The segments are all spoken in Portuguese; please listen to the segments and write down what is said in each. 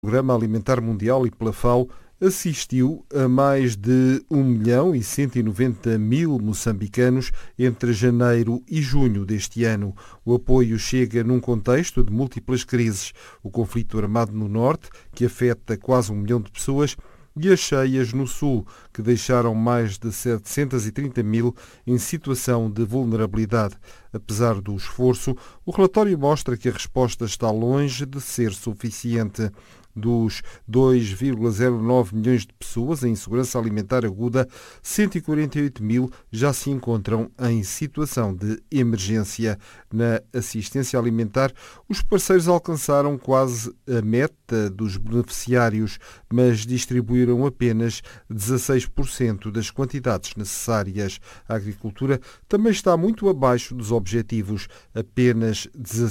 Programa Alimentar Mundial e pela FAO, assistiu a mais de 1.190.000 moçambicanos entre janeiro e junho deste ano. O apoio chega num contexto de múltiplas crises. O conflito armado no norte, que afeta quase 1 milhão de pessoas, e as cheias no sul, que deixaram mais de 730.000 em situação de vulnerabilidade. Apesar do esforço, o relatório mostra que a resposta está longe de ser suficiente. Dos 2,09 milhões de pessoas em insegurança alimentar aguda, 148.000 já se encontram em situação de emergência. Na assistência alimentar, os parceiros alcançaram quase a meta dos beneficiários, mas distribuíram apenas 16% das quantidades necessárias. A agricultura também está muito abaixo dos objetivos. Apenas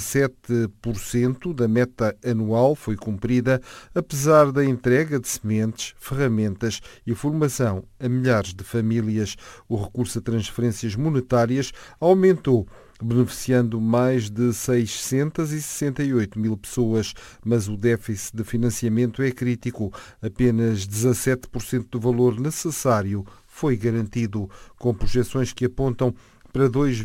17% da meta anual foi cumprida, apesar da entrega de sementes, ferramentas e formação a milhares de famílias. O recurso a transferências monetárias aumentou, beneficiando mais de 668.000 pessoas, mas o déficit de financiamento é crítico. Apenas 17% do valor necessário foi garantido, com projeções que apontam para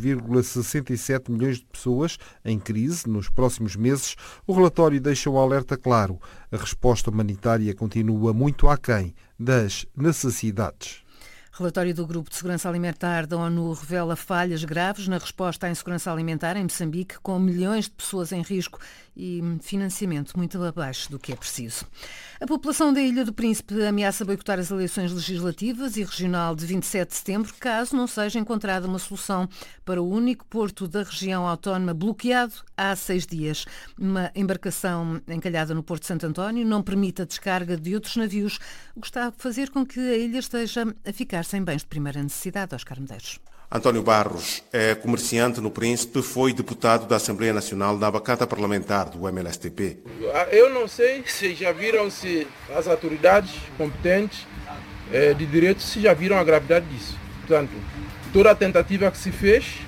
2,67 milhões de pessoas em crise nos próximos meses. O relatório deixa um alerta claro. A resposta humanitária continua muito aquém das necessidades. Relatório do Grupo de Segurança Alimentar da ONU revela falhas graves na resposta à insegurança alimentar em Moçambique, com milhões de pessoas em risco e financiamento muito abaixo do que é preciso. A população da Ilha do Príncipe ameaça boicotar as eleições legislativas e regional de 27 de setembro, caso não seja encontrada uma solução para o único porto da região autónoma bloqueado há 6 dias. Uma embarcação encalhada no Porto de Santo António não permite a descarga de outros navios, o que está a fazer com que a ilha esteja a ficar sem bens de primeira necessidade. Oscar Medeiros. António Barros é comerciante no Príncipe, foi deputado da Assembleia Nacional na bancada parlamentar do MLSTP. Eu não sei se já viram se as autoridades competentes de direito se já viram a gravidade disso. Portanto, toda a tentativa que se fez,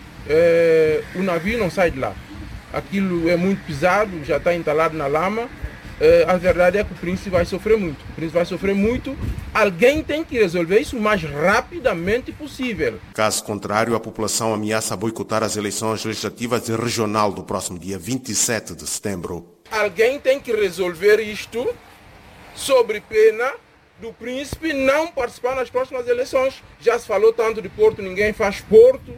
o navio não sai de lá. Aquilo é muito pesado, já está entalado na lama. A verdade é que o Príncipe vai sofrer muito. O Príncipe vai sofrer muito. Alguém tem que resolver isso o mais rapidamente possível. Caso contrário, a população ameaça boicotar as eleições legislativas e regional do próximo dia 27 de setembro. Alguém tem que resolver isto sob pena do Príncipe não participar nas próximas eleições. Já se falou tanto de Porto, ninguém faz Porto.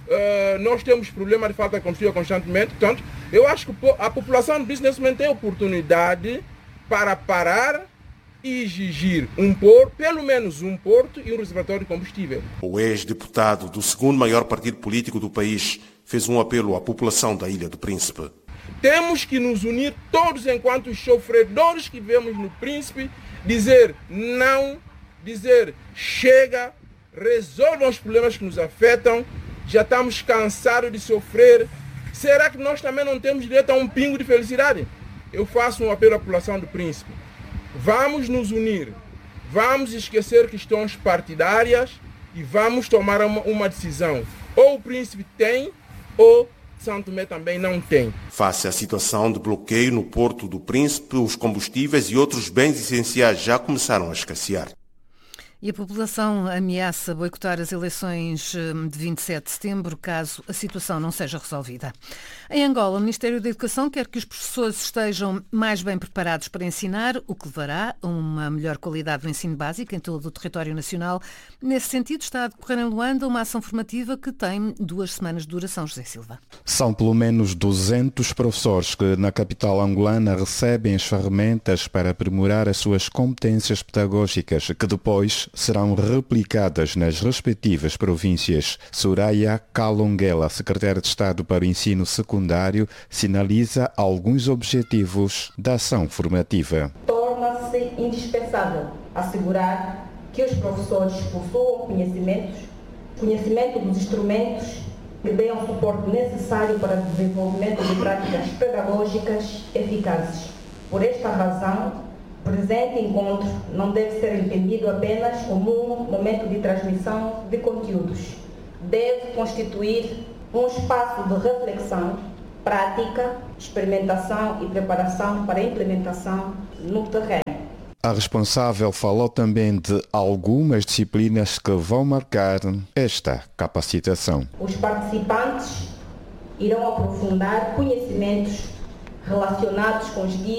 Nós temos problema de falta de combustível constantemente. Portanto, eu acho que a população do Príncipe nesse momento tem oportunidade para parar e exigir pelo menos um porto e um reservatório de combustível. O ex-deputado do segundo maior partido político do país fez um apelo à população da Ilha do Príncipe. Temos que nos unir todos enquanto sofredores que vivemos no Príncipe, dizer não, dizer chega, resolvam os problemas que nos afetam. Já estamos cansados de sofrer. Será que nós também não temos direito a um pingo de felicidade? Eu faço um apelo à população do Príncipe. Vamos nos unir. Vamos esquecer questões partidárias e vamos tomar uma decisão. Ou o Príncipe tem, ou São Tomé também não tem. Face à situação de bloqueio no Porto do Príncipe, os combustíveis e outros bens essenciais já começaram a escassear. E a população ameaça boicotar as eleições de 27 de setembro, caso a situação não seja resolvida. Em Angola, o Ministério da Educação quer que os professores estejam mais bem preparados para ensinar, o que levará a uma melhor qualidade do ensino básico em todo o território nacional. Nesse sentido, está a decorrer em Luanda uma ação formativa que tem 2 semanas de duração. José Silva. São pelo menos 200 professores que na capital angolana recebem as ferramentas para aprimorar as suas competências pedagógicas, que depois serão replicadas nas respectivas províncias. Soraya Kalonguela, secretária de Estado para o Ensino Secundário, sinaliza alguns objetivos da ação formativa. Torna-se indispensável assegurar que os professores possuam conhecimento dos instrumentos que deem o suporte necessário para o desenvolvimento de práticas pedagógicas eficazes. Por esta razão, o presente encontro não deve ser entendido apenas como um momento de transmissão de conteúdos. Deve constituir um espaço de reflexão prática, experimentação e preparação para a implementação no terreno. A responsável falou também de algumas disciplinas que vão marcar esta capacitação. Os participantes irão aprofundar conhecimentos relacionados com os guias